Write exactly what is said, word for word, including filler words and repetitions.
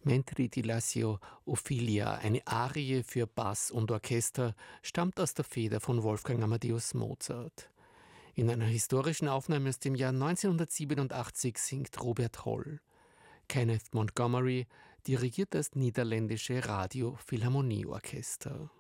Mentre di Lassio Ophelia, eine Arie für Bass und Orchester, stammt aus der Feder von Wolfgang Amadeus Mozart. In einer historischen Aufnahme aus dem Jahr neunzehnhundertsiebenundachtzig singt Robert Holl. Kenneth Montgomery dirigiert das niederländische Radio Philharmonieorchester.